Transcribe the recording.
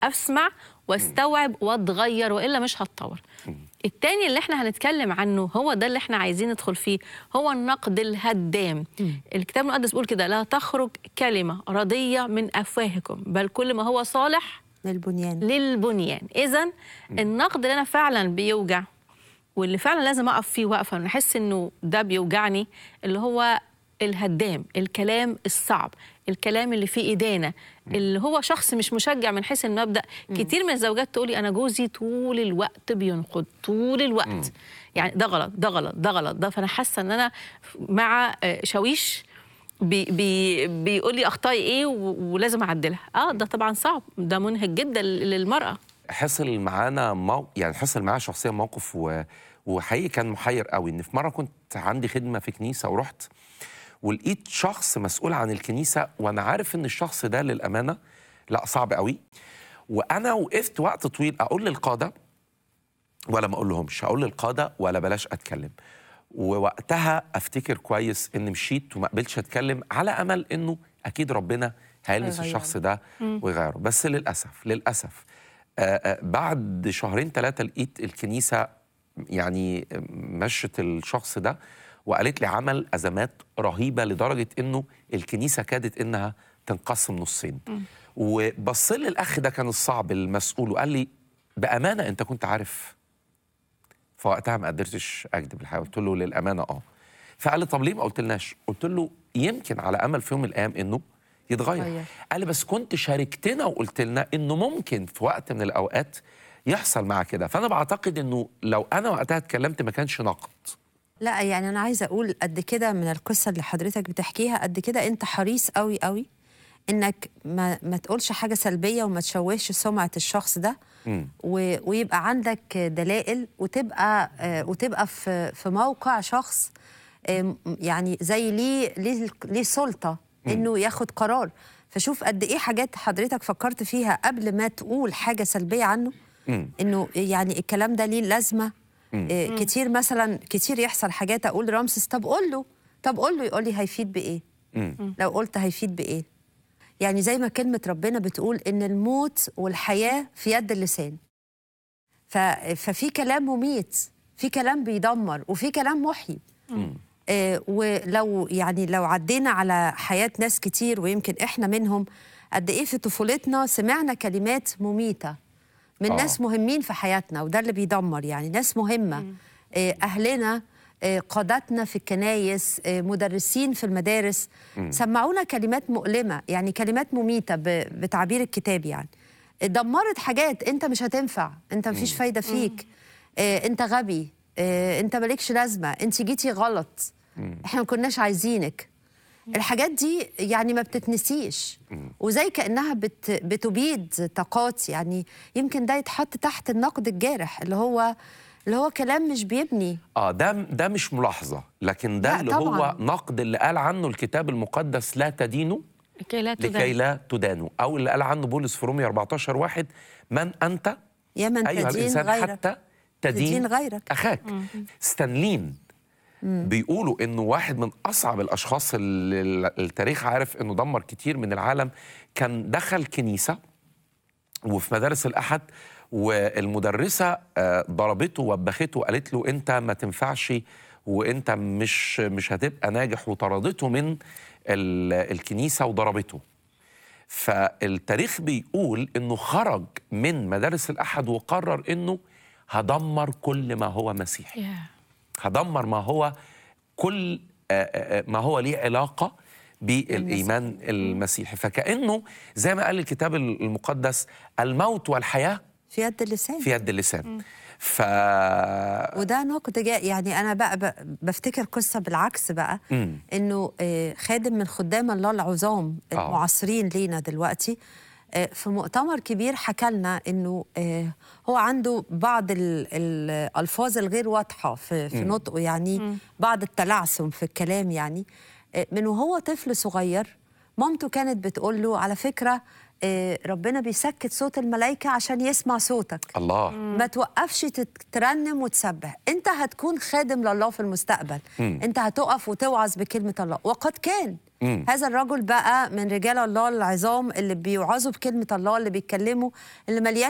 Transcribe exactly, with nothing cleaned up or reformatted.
اسمع واستوعب واتغير، والا مش هتطور. التاني اللي احنا هنتكلم عنه هو ده اللي احنا عايزين ندخل فيه، هو النقد الهدام. الكتاب المقدس بيقول كده: لا تخرج كلمة ردية من أفواهكم، بل كل ما هو صالح للبنيان. للبنيان. إذن النقد اللي أنا فعلا بيوجع واللي فعلا لازم أقف فيه وقفة ونحس إنه ده بيوجعني، اللي هو الهدام، الكلام الصعب، الكلام اللي فيه إدانة، اللي هو شخص مش مشجع من حيث المبدأ. كتير من الزوجات تقولي أنا جوزي طول الوقت بينقد، طول الوقت، مم. يعني ده غلط، ده غلط، ده غلط، ده. فأنا حاسة إن أنا مع شاويش بي بي بيقول لي أخطائي إيه ولازم أعدلها. آه ده طبعا صعب، ده منهك جدا للمرأة. حصل معانا مو... يعني حصل معايا شخصيا موقف و... وحقيقي كان محير قوي. إن في مرة كنت عندي خدمة في كنيسة ورحت ولقيت شخص مسؤول عن الكنيسة، وأنا عارف إن الشخص ده للأمانة لا صعب قوي. وأنا وقفت وقت طويل أقول للقادة ولا ما أقول لهمش، أقول للقادة ولا بلاش أتكلم. ووقتها أفتكر كويس إن مشيت وما قبلتش أتكلم على أمل إنه أكيد ربنا هيلمس الشخص ده ويغيره. بس للأسف للأسف آآ آآ بعد شهرين ثلاثة لقيت الكنيسة يعني مشت الشخص ده وقالت لي عمل أزمات رهيبة لدرجة إنه الكنيسة كادت إنها تنقسم نصين. وبص لي الأخ ده كان الصعب المسؤول وقال لي بأمانة أنت كنت عارف؟ فوقتها ما قدرتش أكذب الحقيقة، قلت له للأمانة آه. فقال لي طب ليه ما قلتلناش؟ قلت له يمكن على أمل في يوم من الأيام إنه يتغير. أيه. قال لي بس كنت شاركتنا وقلت لنا إنه ممكن في وقت من الأوقات يحصل معاه كده. فأنا بعتقد إنه لو أنا وقتها اتكلمت ما كانش نقد. لا يعني أنا عايزة أقول قد كده من القصة اللي حضرتك بتحكيها، قد كده أنت حريص قوي قوي إنك ما, ما تقولش حاجة سلبية وما تشوهش سمعة الشخص ده، و... ويبقى عندك دلائل، وتبقى آه وتبقى في في موقع شخص آه يعني زي ليه ليه ليه سلطة إنه ياخد قرار. فشوف قد إيه حاجات حضرتك فكرت فيها قبل ما تقول حاجة سلبية عنه، إنه يعني الكلام ده ليه لازمة. إيه كتير مثلا كتير يحصل حاجات اقول رامسس طب قول له طب قول له يقول لي هيفيد بايه؟ مم. لو قلت هيفيد بايه؟ يعني زي ما كلمه ربنا بتقول ان الموت والحياه في يد اللسان. ففي كلام مميت، في كلام بيدمر، وفي كلام محيي. إيه ولو يعني لو عدينا على حياه ناس كتير ويمكن احنا منهم، قد ايه في طفولتنا سمعنا كلمات مميته من آه. ناس مهمين في حياتنا، وده اللي بيدمر. يعني ناس مهمة، آه أهلنا، آه قادتنا في الكنايس، آه مدرسين في المدارس، مم. سمعونا كلمات مؤلمة، يعني كلمات مميتة بتعبير الكتاب. يعني دمرت حاجات. أنت مش هتنفع، أنت مفيش فايدة فيك، آه أنت غبي، آه أنت مالكش لازمة، أنت جيتي غلط، مم. إحنا ما كناش عايزينك. الحاجات دي يعني ما بتتنسيش، وزي كأنها بت بتبيد طاقات. يعني يمكن ده يتحط تحت النقد الجارح اللي هو اللي هو كلام مش بيبني. اه ده ده مش ملاحظة، لكن ده اللي طبعاً. هو نقد اللي قال عنه الكتاب المقدس لا تدينوا لكي لا تدانوا، لكي لا تدانوا، او اللي قال عنه بولس في رومية أربعتاشر واحد من انت يا من ايها تدين الانسان غيرك حتى تدين, تدين غيرك اخاك. مم. ستانلين مم. بيقولوا انه واحد من اصعب الاشخاص اللي التاريخ عارف انه دمر كتير من العالم، كان دخل كنيسه وفي مدارس الاحد، والمدرسه ضربته ووبخته وقالت له انت ما تنفعش وانت مش مش هتبقى ناجح، وطردته من الكنيسه وضربته. فالتاريخ بيقول انه خرج من مدارس الاحد وقرر انه هدمر كل ما هو مسيحي، yeah. هدمر ما هو كل ما هو ليه علاقة بالإيمان المسيحي. فكأنه زي ما قال الكتاب المقدس الموت والحياة في يد اللسان، في يد اللسان. ف وده نقد جاء. يعني أنا بقى بفتكر قصة بالعكس بقى، مم. إنه خادم من خدام الله العظام المعاصرين آه. لينا دلوقتي في مؤتمر كبير حكى لنا إنه هو عنده بعض الألفاظ الغير واضحة في, في نطقه، يعني مم. بعض التلعثم في الكلام. يعني من وهو طفل صغير مامته كانت بتقول له على فكرة ربنا بيسكت صوت الملائكة عشان يسمع صوتك، الله ما توقفش تترنم وتسبح، انت هتكون خادم لله في المستقبل، مم. انت هتقف وتوعظ بكلمة الله. وقد كان مم. هذا الرجل بقى من رجال الله العظام اللي بيوعظوا بكلمه الله، اللي بيتكلموا، اللي مليان